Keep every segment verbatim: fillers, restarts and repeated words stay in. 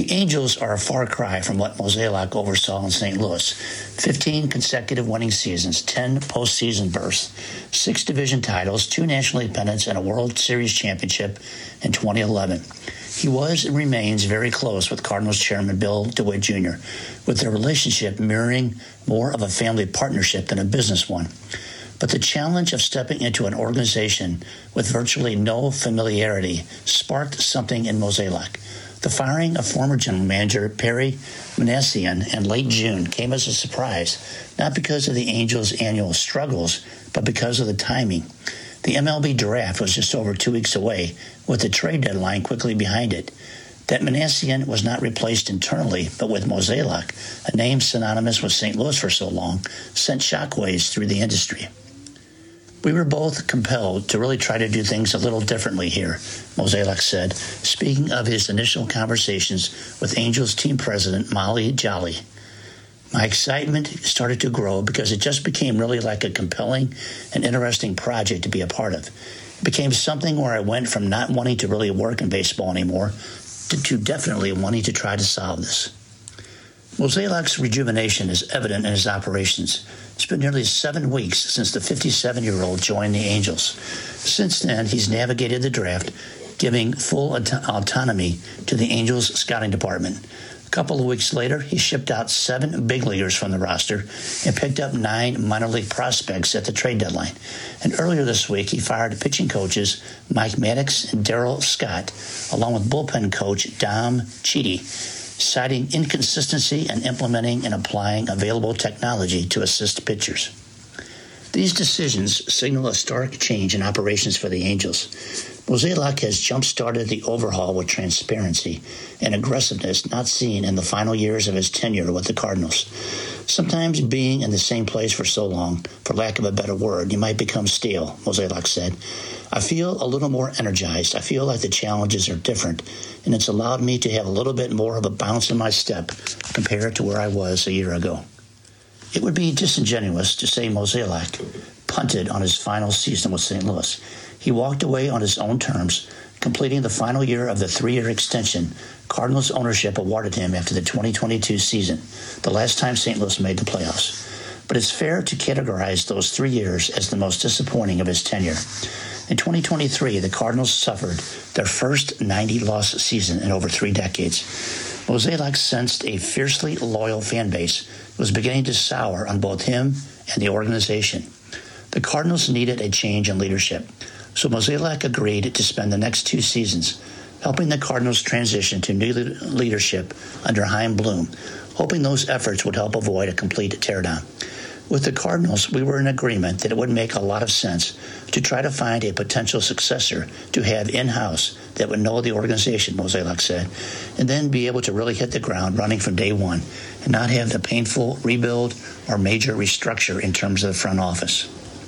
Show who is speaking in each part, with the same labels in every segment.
Speaker 1: The Angels are a far cry from what Mozeliak oversaw in Saint Louis. fifteen consecutive winning seasons, ten postseason berths, six division titles, two national league pennants, and a World Series championship in twenty eleven. He was and remains very close with Cardinals chairman Bill DeWitt Junior, with their relationship mirroring more of a family partnership than a business one. But the challenge of stepping into an organization with virtually no familiarity sparked something in Mozeliak. The firing of former general manager Perry Minasian in late June came as a surprise, not because of the Angels' annual struggles, but because of the timing. The M L B draft was just over two weeks away, with the trade deadline quickly behind it. That Minasian was not replaced internally, but with Mozeliak, a name synonymous with Saint Louis for so long, sent shockwaves through the industry. We were both compelled to really try to do things a little differently here, Mozeliak said, speaking of his initial conversations with Angels team president Molly Jolly. My excitement started to grow because it just became really like a compelling and interesting project to be a part of. It became something where I went from not wanting to really work in baseball anymore to, to definitely wanting to try to solve this. Mozeliak's rejuvenation is evident in his operations. It's been nearly seven weeks since the fifty-seven-year-old joined the Angels. Since then, he's navigated the draft, giving full auto- autonomy to the Angels scouting department. A couple of weeks later, he shipped out seven big leaguers from the roster and picked up nine minor league prospects at the trade deadline. And earlier this week, he fired pitching coaches Mike Maddox and Darryl Scott, along with bullpen coach Dom Chidi, citing inconsistency and implementing and applying available technology to assist pitchers. These decisions signal a stark change in operations for the Angels. Mozeliak has jump-started the overhaul with transparency and aggressiveness not seen in the final years of his tenure with the Cardinals. Sometimes being in the same place for so long, for lack of a better word, you might become stale, Mozeliak said. I feel a little more energized. I feel like the challenges are different, and it's allowed me to have a little bit more of a bounce in my step compared to where I was a year ago. It would be disingenuous to say Mozeliak punted on his final season with Saint Louis. He walked away on his own terms, completing the final year of the three-year extension Cardinals ownership awarded him after the twenty twenty-two season, the last time Saint Louis made the playoffs. But it's fair to categorize those three years as the most disappointing of his tenure. In twenty twenty-three, the Cardinals suffered their first ninety-loss season in over three decades. Mozeliak sensed a fiercely loyal fan base was beginning to sour on both him and the organization. The Cardinals needed a change in leadership, so Mozeliak agreed to spend the next two seasons helping the Cardinals transition to new leadership under Chaim Bloom, hoping those efforts would help avoid a complete teardown. With the Cardinals, we were in agreement that it would make a lot of sense to try to find a potential successor to have in-house that would know the organization, Mozeliak said, and then be able to really hit the ground running from day one and not have the painful rebuild or major restructure in terms of the front office.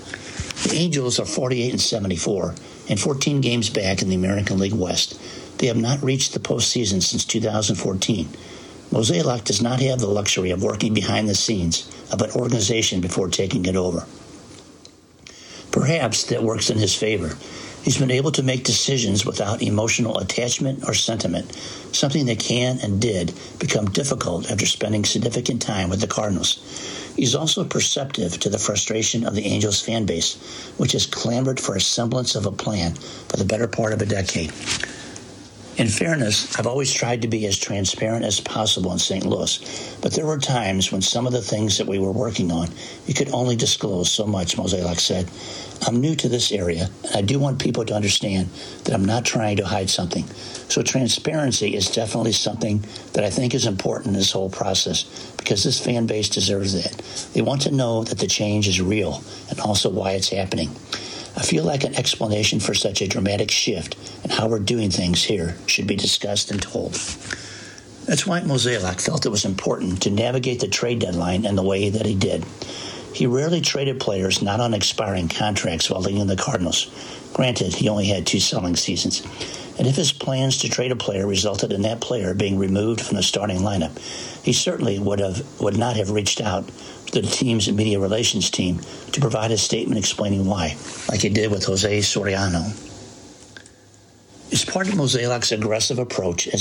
Speaker 1: The Angels are forty-eight and seventy-four and fourteen games back in the American League West. They have not reached the postseason since two thousand fourteen. Mozeliak does not have the luxury of working behind the scenes of an organization before taking it over. Perhaps that works in his favor. He's been able to make decisions without emotional attachment or sentiment, something that can and did become difficult after spending significant time with the Cardinals. He's also perceptive to the frustration of the Angels fan base, which has clamored for a semblance of a plan for the better part of a decade. In fairness, I've always tried to be as transparent as possible in Saint Louis, but there were times when some of the things that we were working on, we could only disclose so much, Mozeliak said. I'm new to this area, and I do want people to understand that I'm not trying to hide something. So transparency is definitely something that I think is important in this whole process, because this fan base deserves that. They want to know that the change is real and also why it's happening. I feel like an explanation for such a dramatic shift in how we're doing things here should be discussed and told. That's why Mozeliak felt it was important to navigate the trade deadline in the way that he did. He rarely traded players not on expiring contracts while leading the Cardinals. Granted, he only had two selling seasons. And if his plans to trade a player resulted in that player being removed from the starting lineup, he certainly would have would not have reached out to the team's media relations team to provide a statement explaining why, like he did with Jose Soriano. As part of Mozeliak's aggressive approach as